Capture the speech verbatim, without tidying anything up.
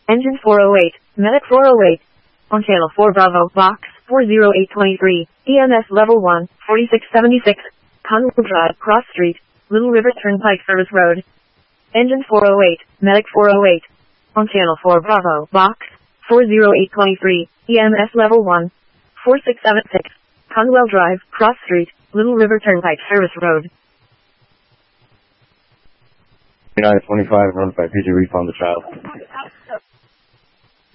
Engine four oh eight, Medic four oh eight. On channel four Bravo, box four oh eight two three, E M S level one, forty-six seventy-six, Conwell Drive, Cross Street, Little River Turnpike Service Road. Engine four oh eight, Medic four oh eight. On channel four Bravo, box four oh eight two three, E M S level one, forty-six seventy-six, Conwell Drive, Cross Street, Little River Turnpike Service Road. nine twenty-five, run by P J Reef on the child.